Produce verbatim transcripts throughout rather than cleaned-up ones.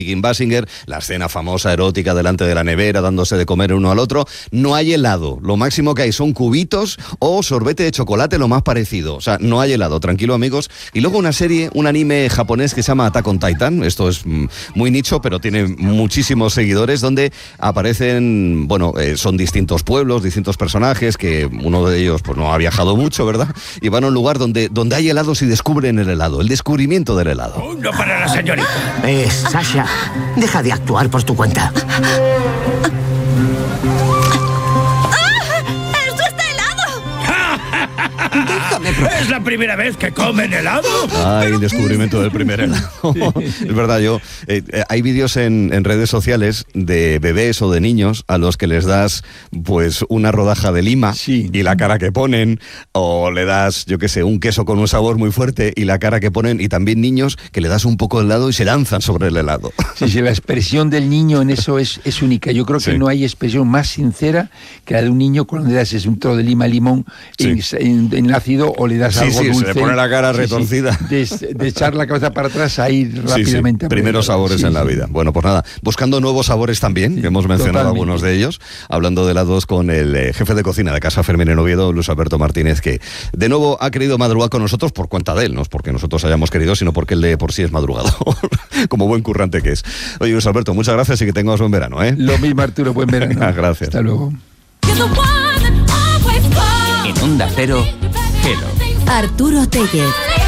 Kim Basinger, la escena famosa erótica delante de la nevera, dándose de comer uno al otro. No hay helado, lo máximo que hay son cubitos o sorbete de chocolate, lo más parecido. O sea, no hay helado, tranquilo amigos. Y luego una serie, un anime japonés que se llama Attack on Titan. Esto es mm, muy nicho, pero tiene muchísimos seguidores, donde aparecen, bueno, eh, son distintos pueblos, distintos personajes, que uno de ellos pues no ha viajado mucho, ¿verdad? Y van a un lugar donde, donde hay helados y descubren el helado, el descubrimiento del helado. Uno para la señorita. Eh, Sasha, deja de actuar por tu cuenta. ¿Es la primera vez que comen helado? Ay, descubrimiento del primer helado. Es verdad, yo eh, hay vídeos en, en redes sociales de bebés o de niños a los que les das pues una rodaja de lima, sí, y la cara que ponen, o le das, yo qué sé, un queso con un sabor muy fuerte y la cara que ponen, y también niños que le das un poco de helado y se lanzan sobre el helado. Sí, sí, la expresión del niño en eso es, es única. Yo creo que sí, no hay expresión más sincera que la de un niño cuando le das un trozo de lima, limón, sí, en, en, en ácido, o le das sí, algo sí, dulce. Se le pone la cara retorcida. Sí, sí. De, de echar la cabeza para atrás a ir rápidamente. Sí, sí. Primeros sabores sí, en la vida. Bueno, pues nada, buscando nuevos sabores también, sí, que hemos mencionado totalmente algunos de ellos, hablando de helados con el eh, jefe de cocina de Casa Fermín en Oviedo, Luis Alberto Martínez, que de nuevo ha querido madrugar con nosotros por cuenta de él, no es porque nosotros hayamos querido, sino porque él de por sí es madrugador, como buen currante que es. Oye, Luis Alberto, muchas gracias y que tengas buen verano, ¿eh? Lo mismo, Arturo, buen verano. Gracias. Hasta luego. En Onda Cero, Hello. Arturo Tellez.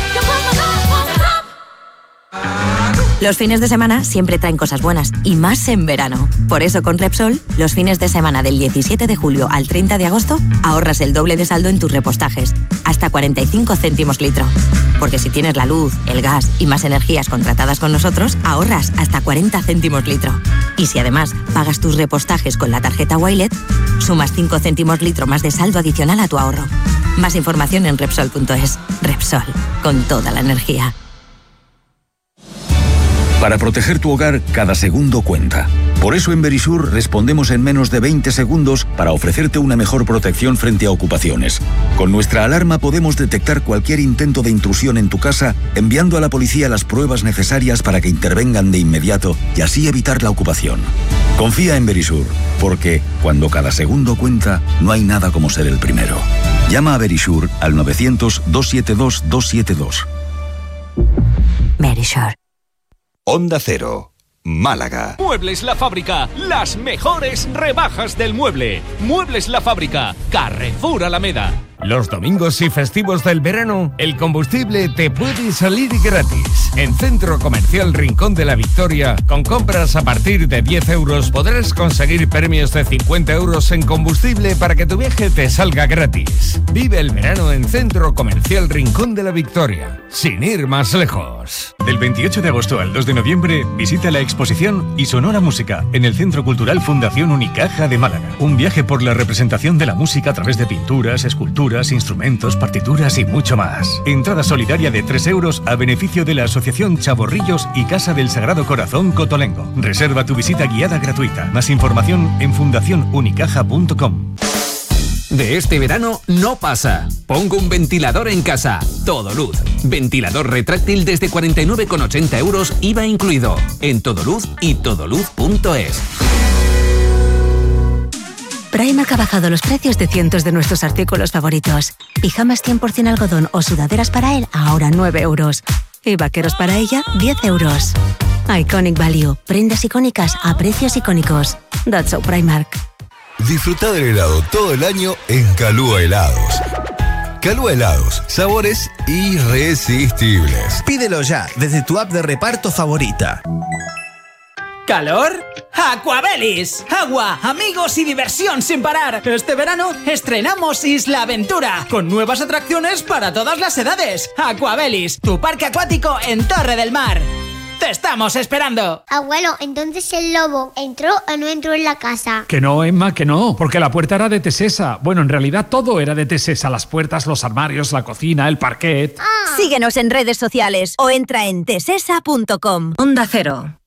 Los fines de semana siempre traen cosas buenas, y más en verano. Por eso con Repsol, los fines de semana del diecisiete de julio al treinta de agosto, ahorras el doble de saldo en tus repostajes, hasta cuarenta y cinco céntimos litro. Porque si tienes la luz, el gas y más energías contratadas con nosotros, ahorras hasta cuarenta céntimos litro. Y si además pagas tus repostajes con la tarjeta Wilet, sumas cinco céntimos litro más de saldo adicional a tu ahorro. Más información en Repsol punto es. Repsol, con toda la energía. Para proteger tu hogar, cada segundo cuenta. Por eso en Verisur respondemos en menos de veinte segundos para ofrecerte una mejor protección frente a ocupaciones. Con nuestra alarma podemos detectar cualquier intento de intrusión en tu casa, enviando a la policía las pruebas necesarias para que intervengan de inmediato y así evitar la ocupación. Confía en Verisur, porque cuando cada segundo cuenta, no hay nada como ser el primero. Llama a Verisur al novecientos, doscientos setenta y dos, doscientos setenta y dos. Verisur. Onda Cero, Málaga. Muebles La Fábrica, las mejores rebajas del mueble. Muebles La Fábrica, Carrefour Alameda. Los domingos y festivos del verano, el combustible te puede salir gratis. En Centro Comercial Rincón de la Victoria, con compras a partir de diez euros, podrás conseguir premios de cincuenta euros en combustible para que tu viaje te salga gratis. Vive el verano en Centro Comercial Rincón de la Victoria, sin ir más lejos. Del veintiocho de agosto al dos de noviembre, visita la exposición Y sonó la música en el Centro Cultural Fundación Unicaja de Málaga. Un viaje por la representación de la música a través de pinturas, esculturas, instrumentos, partituras y mucho más. Entrada solidaria de tres euros a beneficio de la Asociación Chavorrillos y Casa del Sagrado Corazón Cotolengo. Reserva tu visita guiada gratuita. Más información en fundación unicaja punto com. De este verano no pasa. Pongo un ventilador en casa. Todoluz. Ventilador retráctil desde cuarenta y nueve con ochenta euros, I V A incluido. En Todoluz y todoluz punto es. Primark ha bajado los precios de cientos de nuestros artículos favoritos. Pijamas cien por ciento algodón o sudaderas para él, ahora nueve euros. Y vaqueros para ella, diez euros. Iconic Value. Prendas icónicas a precios icónicos. That's so Primark. Disfruta del helado todo el año en Calúa Helados. Calúa Helados, sabores irresistibles. Pídelo ya desde tu app de reparto favorita. ¿Calor? ¡Aquabelis! Agua, amigos y diversión sin parar. Este verano estrenamos Isla Aventura, con nuevas atracciones para todas las edades. Aquabelis, tu parque acuático en Torre del Mar. ¡Te estamos esperando! Abuelo, entonces el lobo ¿entró o no entró en la casa? Que no, Emma, que no, porque la puerta era de Tesesa. Bueno, en realidad todo era de Tesesa. Las puertas, los armarios, la cocina, el parquet. Ah. Síguenos en redes sociales o entra en tesesa punto com. Onda Cero.